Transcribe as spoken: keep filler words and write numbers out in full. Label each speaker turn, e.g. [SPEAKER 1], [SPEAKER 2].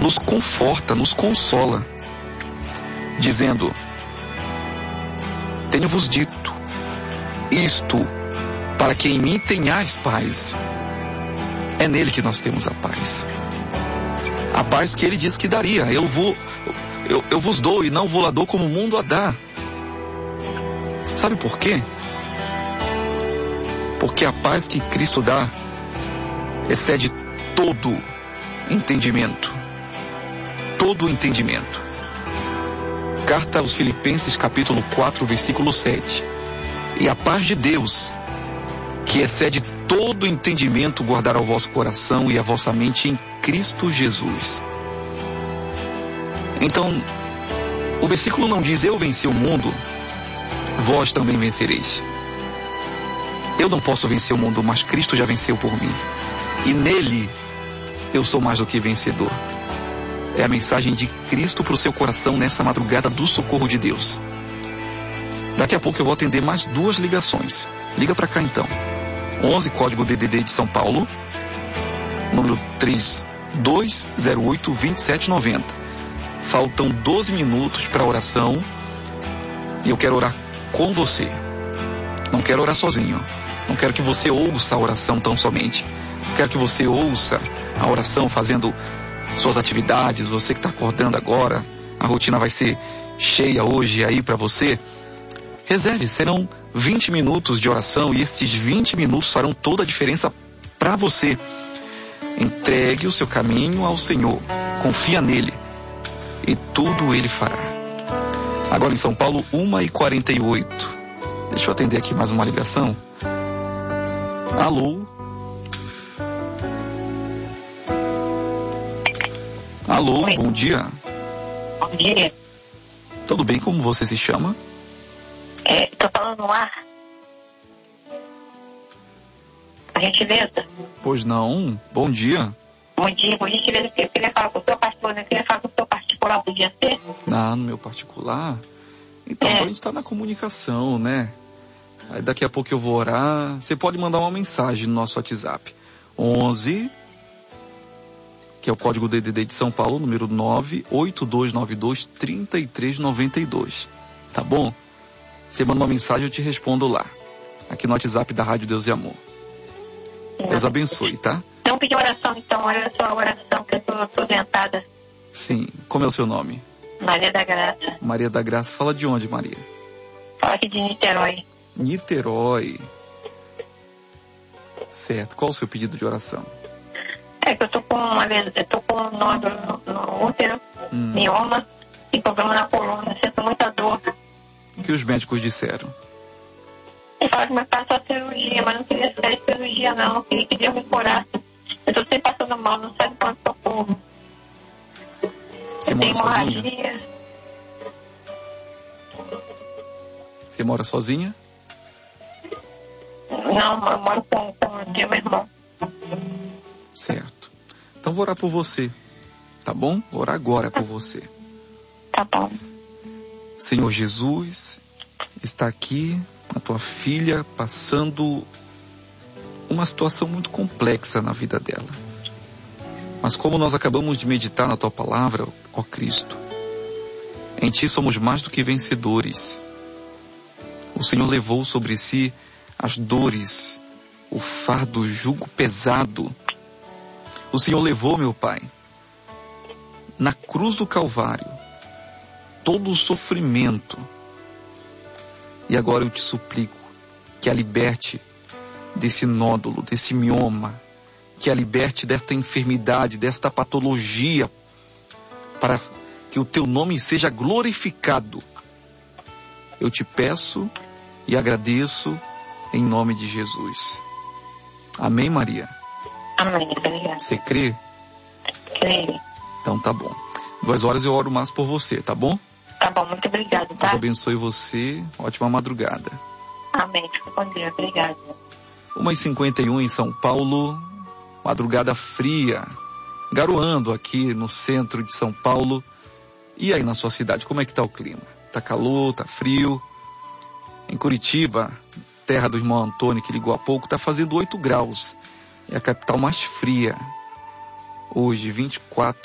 [SPEAKER 1] nos conforta, nos consola, dizendo: tenho-vos dito isto para que em mim tenhais paz. É nele que nós temos a paz. A paz que ele diz que daria. Eu, vou, eu, eu vos dou e não vou lá dou como o mundo a dá. Sabe por quê? Porque a paz que Cristo dá excede todo entendimento. Todo entendimento. Carta aos Filipenses, capítulo quatro, versículo sete. E a paz de Deus, que excede todo entendimento, guardará o vosso coração e a vossa mente em Cristo Jesus. Então, o versículo não diz: eu venci o mundo, vós também vencereis. Eu não posso vencer o mundo, mas Cristo já venceu por mim. E nele, eu sou mais do que vencedor. É a mensagem de Cristo para o seu coração nessa madrugada do socorro de Deus. Daqui a pouco eu vou atender mais duas ligações. Liga para cá então. onze, código D D D de São Paulo, número três dois zero oito, dois sete nove zero. Faltam doze minutos para a oração e eu quero orar com você. Não quero orar sozinho. Não quero que você ouça a oração tão somente. Quero que você ouça a oração fazendo suas atividades. Você que está acordando agora, a rotina vai ser cheia hoje aí para você. Reserve, serão vinte minutos de oração e esses vinte minutos farão toda a diferença para você. Entregue o seu caminho ao Senhor, confia nele e tudo ele fará. Agora em São Paulo, uma e quarenta e oito. Deixa eu atender aqui mais uma ligação. Alô? Alô,
[SPEAKER 2] Oi.
[SPEAKER 1] Bom dia.
[SPEAKER 2] Bom dia.
[SPEAKER 1] Tudo bem, como você se chama?
[SPEAKER 2] É, tô falando no ar. Por gentileza.
[SPEAKER 1] Pois não, bom dia.
[SPEAKER 2] Bom dia, por gentileza. Eu queria falar com o seu pastor, né? Eu queria falar com o seu particular, podia ser?
[SPEAKER 1] Ah, no meu particular? Então,
[SPEAKER 2] É.
[SPEAKER 1] a gente está na comunicação, né? Aí daqui a pouco eu vou orar. Você pode mandar uma mensagem no nosso WhatsApp. onze, que é o código D D D de São Paulo, número nove oito dois nove dois, três três nove dois. Tá bom? Você manda uma mensagem, eu te respondo lá. Aqui no WhatsApp da Rádio Deus e Amor. Deus abençoe, tá?
[SPEAKER 2] Então, pedir oração, então. Olha só a oração, que eu tô aposentada.
[SPEAKER 1] Sim. Como é o seu nome?
[SPEAKER 2] Maria da Graça.
[SPEAKER 1] Maria da Graça. Fala de onde, Maria?
[SPEAKER 2] Fala aqui de Niterói.
[SPEAKER 1] Niterói. Certo. Qual o seu pedido de oração?
[SPEAKER 2] É que eu tô com uma les- eu tô com um nódulo no, no útero,
[SPEAKER 1] Hum.
[SPEAKER 2] mioma e problema na coluna. Sinto muita dor.
[SPEAKER 1] O que os médicos disseram?
[SPEAKER 2] Ele fala que vai passar cirurgia, mas não queria ser cirurgia, não. Eu queria que Deus me curasse. Eu tô sempre passando mal, não sabe quanto socorro.
[SPEAKER 1] Você
[SPEAKER 2] Eu
[SPEAKER 1] mora
[SPEAKER 2] tenho
[SPEAKER 1] sozinha?
[SPEAKER 2] hemorragia.
[SPEAKER 1] Você mora sozinha?
[SPEAKER 2] Não, eu moro com, com o meu irmão.
[SPEAKER 1] Certo. Então vou orar por você. Tá bom? Vou orar agora por você.
[SPEAKER 2] Tá bom.
[SPEAKER 1] Senhor Jesus, está aqui a tua filha passando uma situação muito complexa na vida dela. Mas como nós acabamos de meditar na tua palavra, ó Cristo, em ti somos mais do que vencedores. O Senhor levou sobre si as dores, o fardo, o jugo pesado. O Senhor levou, meu Pai, na cruz do Calvário, todo o sofrimento. E agora eu te suplico que a liberte desse nódulo, desse mioma, que a liberte desta enfermidade, desta patologia, para que o teu nome seja glorificado. Eu te peço e agradeço em nome de Jesus. Amém, Maria?
[SPEAKER 2] Amém, obrigada.
[SPEAKER 1] Você crê?
[SPEAKER 2] Creio.
[SPEAKER 1] Então tá bom. Duas horas eu oro mais por você, tá bom?
[SPEAKER 2] Tá bom, muito obrigado,
[SPEAKER 1] Deus
[SPEAKER 2] tá?
[SPEAKER 1] abençoe você. Ótima madrugada.
[SPEAKER 2] Amém, fica com Deus, obrigado.
[SPEAKER 1] uma e cinquenta e um em São Paulo. Madrugada fria. Garoando aqui no centro de São Paulo. E aí na sua cidade, como é que tá o clima? Tá calor, tá frio? Em Curitiba, terra do irmão Antônio, que ligou há pouco, tá fazendo oito graus. É a capital mais fria. Hoje, vinte e quatro